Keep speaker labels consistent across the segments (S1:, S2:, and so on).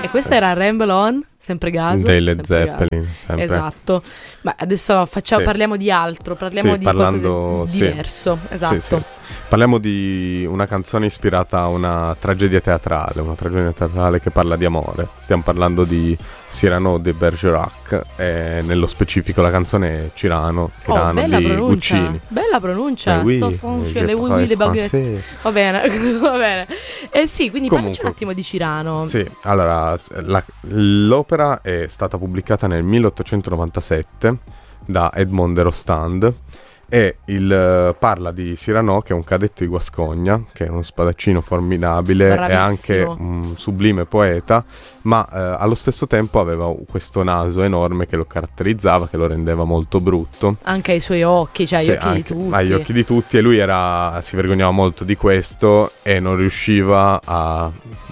S1: E questa era Ramble On, sempre Gaso.
S2: Dei Led Zeppelin, sempre.
S1: Esatto. Ma adesso parliamo di altro, parliamo di qualcosa di diverso. Esatto.
S2: Sì. Parliamo di una canzone ispirata a una tragedia teatrale che parla di amore. Stiamo parlando di Cyrano de Bergerac, e nello specifico la canzone è Cyrano di Guccini.
S1: Bella pronuncia, le baguette. Va bene. Sì, quindi parlaci un attimo di Cyrano.
S2: Sì, allora, l'opera è stata pubblicata nel 1897 da Edmond de Rostand e parla di Cyrano, che è un cadetto di Guascogna, che è uno spadaccino formidabile e anche un sublime poeta, ma allo stesso tempo aveva questo naso enorme che lo caratterizzava, che lo rendeva molto brutto.
S1: Anche ai suoi occhi, agli occhi di tutti.
S2: Agli occhi di tutti, e lui si vergognava molto di questo e non riusciva a,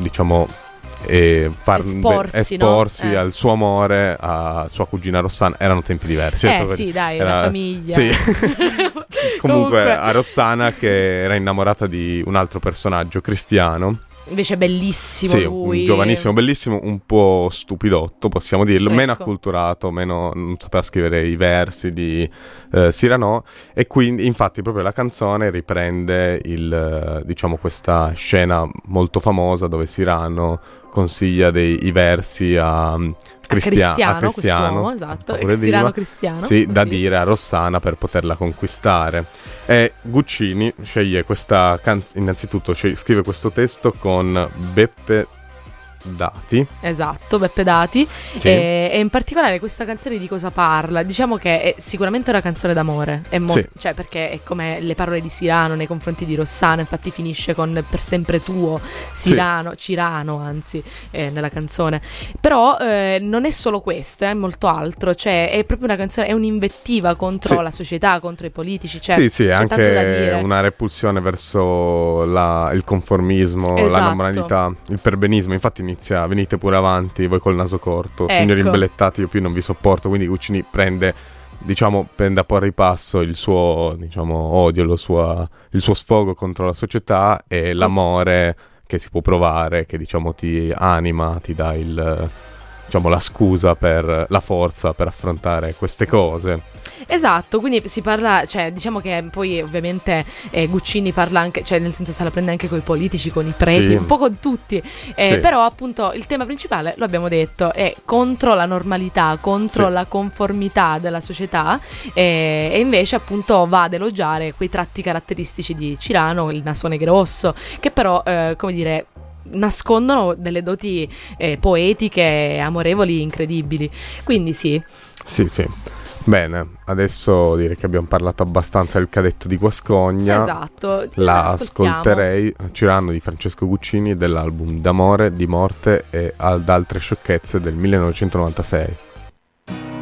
S2: esporsi al suo amore, a sua cugina Rossana. Erano tempi diversi.
S1: La famiglia.
S2: Sì. Comunque a Rossana, che era innamorata di un altro personaggio, Cristiano.
S1: Invece bellissimo lui.
S2: Un giovanissimo, bellissimo, un po' stupidotto, possiamo dirlo, meno acculturato, non sapeva scrivere i versi di Cyrano, e quindi infatti proprio la canzone riprende questa scena molto famosa dove Cyrano consiglia i versi a Cristiano,
S1: esatto, Cyrano Cristiano,
S2: sì, da dire a Rossana per poterla conquistare. E Guccini sceglie questa innanzitutto scrive questo testo con Beppe Dati.
S1: Esatto, Beppe Dati.
S2: Sì.
S1: E in particolare questa canzone di cosa parla? Diciamo che è sicuramente una canzone d'amore, cioè perché è come le parole di Cyrano nei confronti di Rossana, infatti finisce con per sempre tuo Cyrano anzi, nella canzone. Però non è solo questo, è molto altro, cioè è proprio una canzone, è un'invettiva contro la società, contro i politici, cioè
S2: c'è anche
S1: tanto da dire.
S2: Una repulsione verso il conformismo,
S1: esatto,
S2: la normalità, il perbenismo. Infatti venite pure avanti voi col naso corto, signori imbellettati, io più non vi sopporto. Quindi Guccini prende a po' a ripasso il suo odio, il suo sfogo contro la società e l'amore che si può provare, che ti anima, ti dà la scusa, per la forza per affrontare queste cose.
S1: Esatto, quindi si parla, cioè diciamo che poi ovviamente Guccini parla anche, cioè nel senso se la prende anche con i politici, con i preti, un po' con tutti, però appunto il tema principale, lo abbiamo detto, è contro la normalità, contro la conformità della società, e invece appunto va ad elogiare quei tratti caratteristici di Cyrano, il nasone grosso, che però nascondono delle doti poetiche e amorevoli incredibili. Quindi sì.
S2: Bene, adesso direi che abbiamo parlato abbastanza del cadetto di Guascogna.
S1: Esatto.
S2: La ascolterei. Cyrano di Francesco Guccini, dell'album D'amore, di morte e ad altre sciocchezze del 1996.